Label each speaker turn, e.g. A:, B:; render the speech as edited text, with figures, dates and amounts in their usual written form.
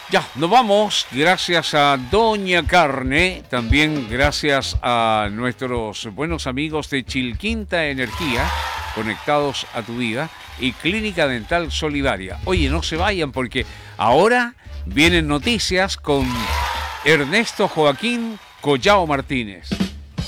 A: Ya, nos vamos. Gracias a Doña Carne. También gracias a nuestros buenos amigos de Chilquinta Energía, conectados a tu vida, y Clínica Dental Solidaria. Oye, no se vayan porque ahora vienen noticias con Ernesto Joaquín Collao Martínez.